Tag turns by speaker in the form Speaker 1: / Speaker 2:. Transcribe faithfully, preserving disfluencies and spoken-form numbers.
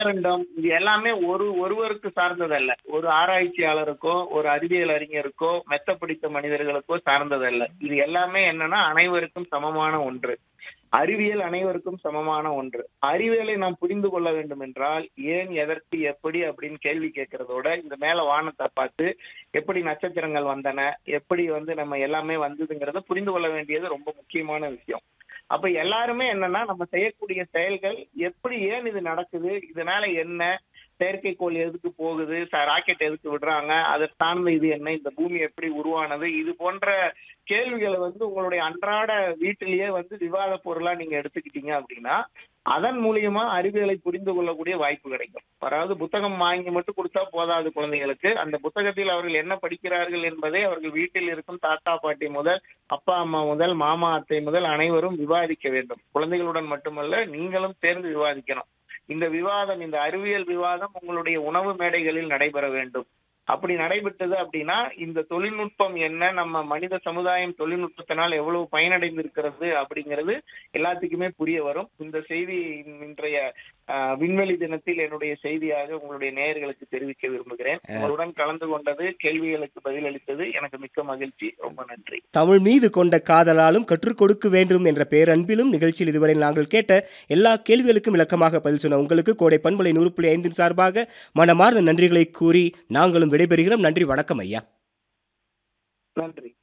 Speaker 1: பேரண்டம் இது எல்லாமே ஒரு ஒருவருக்கு சார்ந்ததல்ல. ஒரு ஆராய்ச்சியாளருக்கோ, ஒரு அறிவியல் அறிஞருக்கோ, மெத்த பிடித்த மனிதர்களுக்கோ சார்ந்ததல்ல. இது எல்லாமே என்னன்னா அனைவருக்கும் சமமான ஒன்று. அறிவியல் அனைவருக்கும் சமமான ஒன்று. அறிவியலை நாம் புரிந்து கொள்ள வேண்டும் என்றால், ஏன், எதற்கு, எப்படி அப்படின்னு கேள்வி கேட்கிறதோட, இந்த மேல வானத்தை பார்த்து எப்படி நட்சத்திரங்கள் வந்தன, எப்படி வந்து நம்ம எல்லாமே வந்ததுங்கிறத புரிந்து கொள்ள வேண்டியது ரொம்ப முக்கியமான விஷயம். அப்ப எல்லாருமே என்னன்னா நம்ம செய்யக்கூடிய செயல்கள் எப்படி, ஏன் இது நடக்குது, இதனால என்ன, செயற்கைக்கோள் எதுக்கு போகுது, ராக்கெட் எதுக்கு விடுறாங்க, அதை சார்ந்த இது என்ன, இந்த பூமி எப்படி உருவானது, இது போன்ற கேள்விகளை வந்து உங்களுடைய அன்றாட வீட்டிலேயே வந்து விவாத பொருளா நீங்க எடுத்துக்கிட்டீங்க அப்படின்னா அதன் மூலியமா அறிவியலை புரிந்து கொள்ளக்கூடிய வாய்ப்பு கிடைக்கும். அதாவது புத்தகம் வாங்கி மட்டும் கொடுத்தா போதாது குழந்தைகளுக்கு. அந்த புத்தகத்தில் அவர்கள் என்ன படிக்கிறார்கள் என்பதை அவர்கள் வீட்டில் இருக்கும் தாத்தா பாட்டி முதல், அப்பா அம்மா முதல், மாமா அத்தை முதல் அனைவரும் விவாதிக்க வேண்டும். குழந்தைகளுடன் மட்டுமல்ல, நீங்களும் சேர்ந்து விவாதிக்கணும். இந்த விவாதம், இந்த அறிவியல் விவாதம் உங்களுடைய உணவு மேடைகளில் நடைபெற வேண்டும். அப்படி நடைபெற்றது அப்படின்னா இந்த தொழில்நுட்பம் என்ன, நம்ம மனித சமுதாயம் தொழில்நுட்பத்தினால் எவ்வளவு பயனடைந்திருக்கிறது அப்படிங்கிறது எல்லாத்துக்குமே புரிய வரும். இந்த செய்தி இன்றைய அஹ், விண்வெளி தினத்தில் என்னுடைய செய்தியாக உங்களுடைய நேயர்களுக்கு தெரிவிக்க விரும்புகிறேன். உங்களுடன் கலந்து கொண்டது, கேள்விகளுக்கு பதிலளித்தது எனக்கு மிக்க மகிழ்ச்சி. ரொம்ப நன்றி.
Speaker 2: தமிழ் மீது கொண்ட காதலாலும் கற்றுக் கொடுக்க வேண்டும் என்ற பேரன்பிலும் நிகழ்ச்சியில் இதுவரை நாங்கள் கேட்ட எல்லா கேள்விகளுக்கும் விளக்கமாக பதில் சொன்ன உங்களுக்கு கோடை பண்பலை நூறு புள்ளி ஐந்தின் சார்பாக மனமார்ந்த நன்றிகளை கூறி நாங்களும் விடைபெறுகிறோம். நன்றி, வணக்கம் ஐயா.
Speaker 1: நன்றி.